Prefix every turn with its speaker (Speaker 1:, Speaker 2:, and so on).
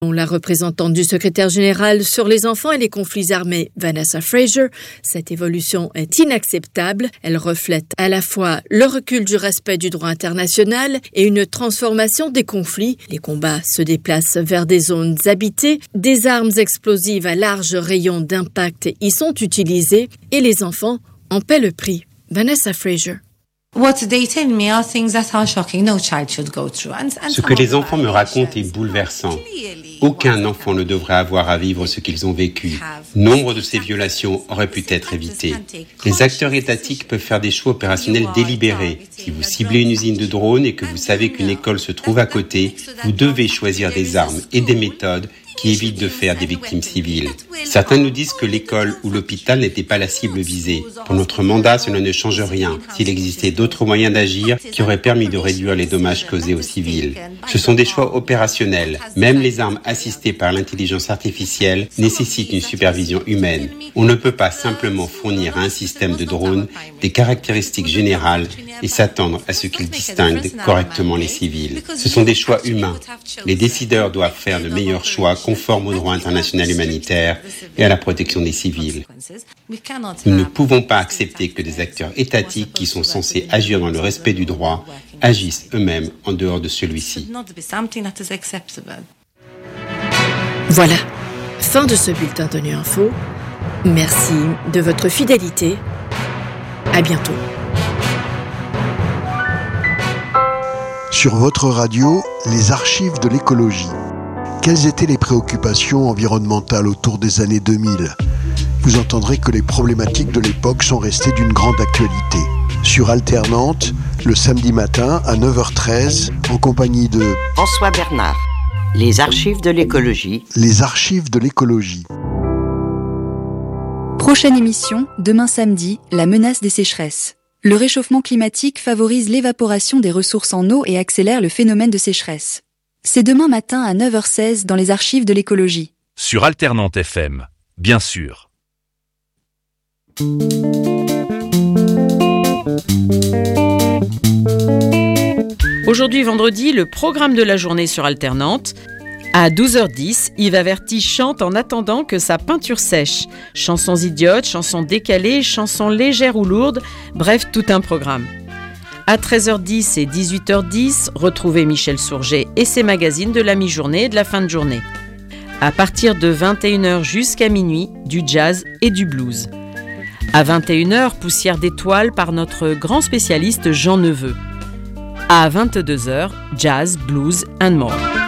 Speaker 1: La représentante du secrétaire général sur les enfants et les conflits armés, Vanessa Fraser, cette évolution est inacceptable. Elle reflète à la fois le recul du respect du droit international et une transformation des conflits. Les combats se déplacent vers des zones habitées, des armes explosives à large rayon d'impact y sont utilisées et les enfants en paient le prix. Vanessa Fraser.
Speaker 2: Ce
Speaker 3: que les enfants me racontent est bouleversant. Aucun enfant ne devrait avoir à vivre ce qu'ils ont vécu. Nombre de ces violations auraient pu être évitées. Les acteurs étatiques peuvent faire des choix opérationnels délibérés. Si vous ciblez une usine de drones et que vous savez qu'une école se trouve à côté, vous devez choisir des armes et des méthodes qui évitent de faire des victimes civiles. Certains nous disent que l'école ou l'hôpital n'étaient pas la cible visée. Pour notre mandat, cela ne change rien. S'il existait d'autres moyens d'agir qui auraient permis de réduire les dommages causés aux civils. Ce sont des choix opérationnels. Même les armes assistées par l'intelligence artificielle nécessitent une supervision humaine. On ne peut pas simplement fournir à un système de drones des caractéristiques générales et s'attendre à ce qu'il distingue correctement les civils. Ce sont des choix humains. Les décideurs doivent faire de meilleurs choix conformes au droit international humanitaire et à la protection des civils. Nous ne pouvons pas accepter que des acteurs étatiques qui sont censés agir dans le respect du droit agissent eux-mêmes en dehors de celui-ci.
Speaker 1: Voilà, fin de ce bulletin d'ONU Info. Merci de votre fidélité. À bientôt.
Speaker 4: Sur votre radio, les archives de l'écologie. Quelles étaient les préoccupations environnementales autour des années 2000 ? Vous entendrez que les problématiques de l'époque sont restées d'une grande actualité. Sur Alternante, le samedi matin à 9h13, en compagnie de
Speaker 5: François Bernard. Les archives de l'écologie.
Speaker 4: Les archives de l'écologie.
Speaker 6: Prochaine émission, demain samedi, la menace des sécheresses. Le réchauffement climatique favorise l'évaporation des ressources en eau et accélère le phénomène de sécheresse. C'est demain matin à 9h16 dans les archives de l'écologie.
Speaker 7: Sur Alternante FM, bien sûr.
Speaker 8: Aujourd'hui vendredi, le programme de la journée sur Alternante. À 12h10, Yves Averty chante en attendant que sa peinture sèche. Chansons idiotes, chansons décalées, chansons légères ou lourdes, bref, tout un programme. À 13h10 et 18h10, retrouvez Michel Sourget et ses magazines de la mi-journée et de la fin de journée. À partir de 21h jusqu'à minuit, du jazz et du blues. À 21h, Poussière d'étoiles par notre grand spécialiste Jean Neveu. À 22h, jazz, blues and more.